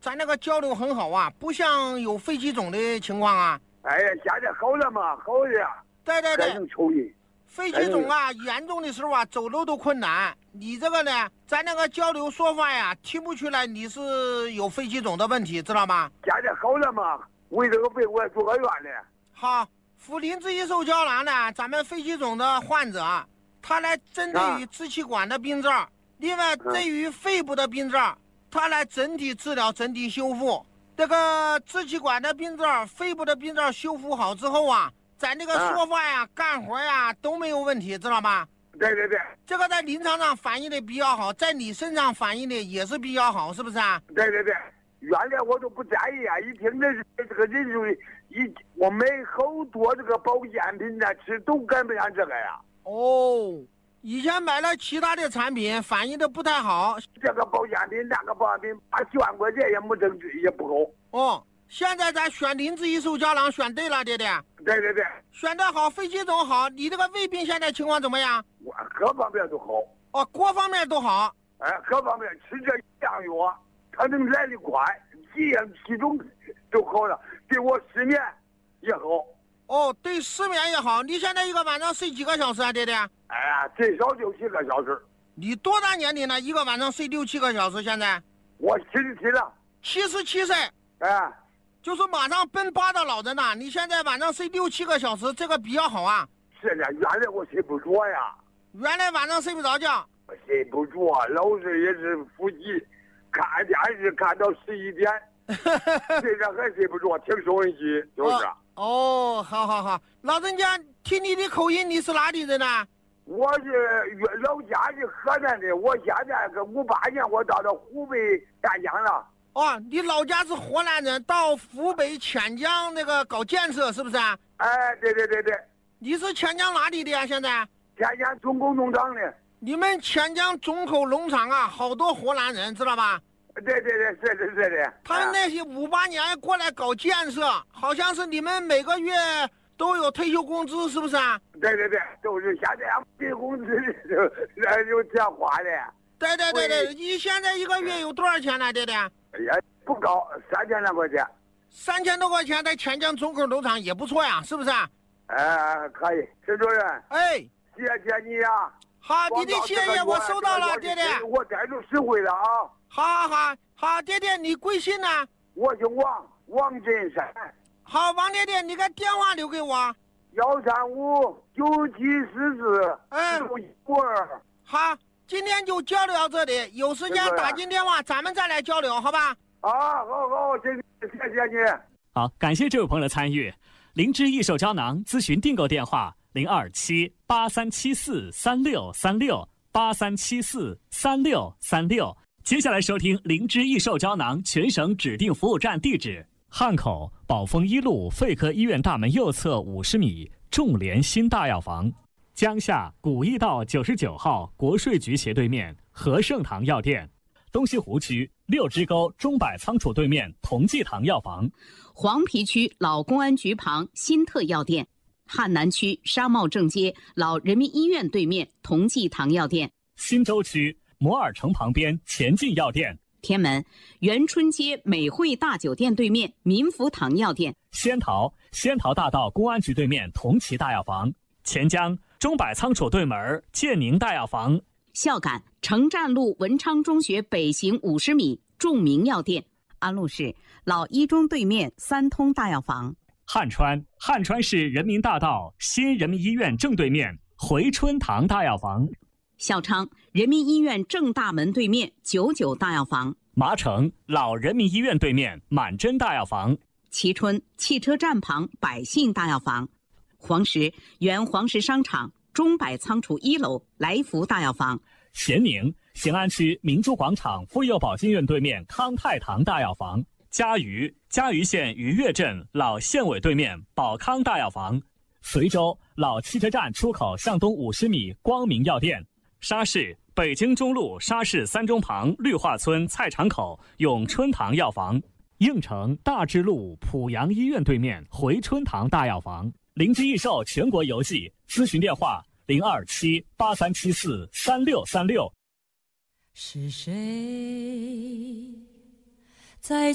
咱那个交流很好啊，不像有肺气肿的情况啊。 哎呀，现在好了嘛，好了呀。 对对对， 能抽烟。 肺气肿啊，严重的时候啊，走路都困难。你这个呢，咱那个交流说话呀，听不出来你是有肺气肿的问题，知道吗？ 现在好了嘛，为这个肺我也住个院呢。 好，福林之益寿胶囊呢，咱们肺气肿的患者，他来针对于支气管的病症，另外对于肺部的病症，他来整体治疗、整体修复。这个支气管的病症、肺部的病症修复好之后啊，咱这个说话呀、干活呀都没有问题，知道吗？ 对对对， 这个在临床上反映的比较好，在你身上反映的也是比较好，是不是啊？ 对对对，原来我都不在意啊，一听这个人数我买好多这个保健品呢，吃都赶不上这个呀。 哦，以前买了其他的产品，反应的不太好。 这个保健品那个保健品8万块钱也没挣，也不够。 哦，现在咱选灵芝益寿胶囊选对了，爹爹。 对对对，选得好，肺气肿好。你这个胃病现在情况怎么样？ 我各方面都好。 哦，各方面都好。 哎，各方面吃这样药，它能来得快，体重都好了，对我失眠也好。 哦，对失眠也好。你现在一个晚上睡几个小时啊，爹爹？ 哎呀，最少6、7个小时。 你多大年龄了？一个晚上睡6、7个小时？现在？ 我77了。 77岁。 哎， 就是马上奔8的老人呐。你现在晚上睡6、7个小时，这个比较好啊。 是的，原来我睡不着呀。 原来晚上睡不着觉。 我睡不着，老是也是腹肌，看电视看到11点，睡着还睡不着，听收音机就是。 哦，好好好，老人家听你的口音，你是哪里人呢？ 我是老家是河南的，我现在个58年我到湖北干江了。 哦，你老家是河南人，到湖北潜江那个搞建设是不是啊？ 哎，对对对对。 你是潜江哪里的呀？现在？ 潜江中口农场的。 你们潜江中口农场啊，好多河南人，知道吧？ 对对对，是的。 他们那些58年过来搞建设，好像是你们每个月都有退休工资，是不是啊？ 对对对，都是现在退休工资就这样花的。 对对对对，你现在一个月有多少钱呢，爹爹？ 也不高，3000多块钱。 3000多块钱在潜江中口农场也不错呀，是不是？ 哎，可以，陈主任。 哎， 谢谢你呀。 好，你的谢谢我收到了，爹爹。 我带入实惠了啊。 好，爹爹，你贵姓呢？ 我姓王，王振山。 好，王爹爹，你个电话留给我。 13597446152。 好，今天就交流到这里，有时间打进电话，咱们再来交流，好吧？ 好，谢谢你。 好，感谢这位朋友的参与。灵芝益寿胶囊咨询订购电话0278374363683743636。接下来收听灵芝益寿胶囊全省指定服务站地址：汉口宝丰1路肺科医院大门右侧50米众联新大药房，江夏古驿道99号国税局斜对面和盛堂药店，东西湖区6支沟钟柏仓储对面同济堂药房， 黄陂区老公安局旁新特药店，汉南区商贸正街老人民医院对面同济堂药店， 新洲区摩尔城旁边前进药店， 天门元春街美汇大酒店对面民福堂药店， 仙桃大道公安局对面同齐大药房，钱江钟柏仓储对门建宁大药房， 孝感城站路文昌中学北行50米众明药店，安陆市老一中对面三通大药房， 汉川市人民大道新人民医院正对面回春堂大药房， 孝昌人民医院正大门对面99大药房， 麻城老人民医院对面满珍大药房， 蕲春汽车站旁百信大药房，黄石原黄石商场钟柏仓储1楼来福大药房， 咸宁咸安区明珠广场妇幼保健院对面康泰堂大药房，嘉鱼县渔岳镇老县委对面宝康大药房，随州老汽车站出口向东50米光明药店，沙市北京中路沙市3中旁绿化村菜场口永春堂药房，应城大智路濮阳医院对面回春堂大药房，灵芝益寿全国邮寄，咨询电话02783743636。 是谁在